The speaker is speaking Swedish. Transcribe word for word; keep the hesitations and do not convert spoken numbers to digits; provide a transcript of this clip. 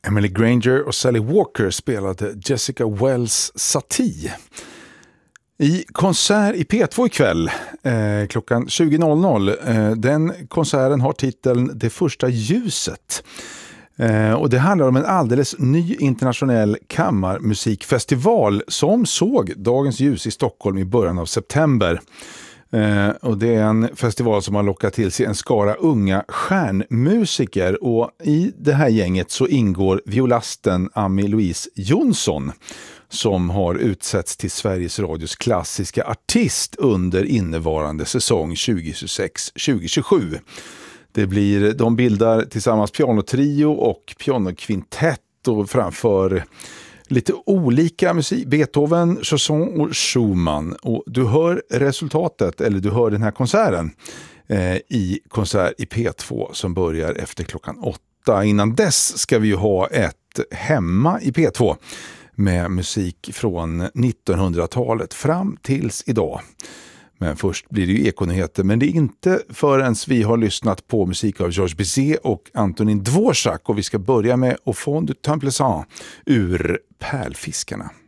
Emily Granger och Sally Walker spelade Jessica Wells Satie. I konsert i P två ikväll eh, klockan tjugo noll noll. Eh, den konserten har titeln Det första ljuset. Eh, och det handlar om en alldeles ny internationell kammarmusikfestival som såg dagens ljus i Stockholm i början av september. Eh, och det är en festival som har lockat till sig en skara unga stjärnmusiker, och i det här gänget så ingår violasten Ami-Louise Jonsson som har utsetts till Sveriges Radios klassiska artist under innevarande säsong tjugo tjugosex tjugo tjugosju. Det blir, de bildar tillsammans pianotrio och pianokvintett och framför lite olika musik, Beethoven, Chaussson och Schumann. Och du hör resultatet, eller du hör den här konserten eh, i konsert i P två som börjar efter klockan åtta. Innan dess ska vi ju ha ett hemma i P två med musik från nittonhundratalet fram tills idag. Men först blir det ju ekonyheter, men det är inte förrän vi har lyssnat på musik av Georges Bizet och Antonin Dvorak, och vi ska börja med Au fond du Temple Saint ur Pärlfiskarna.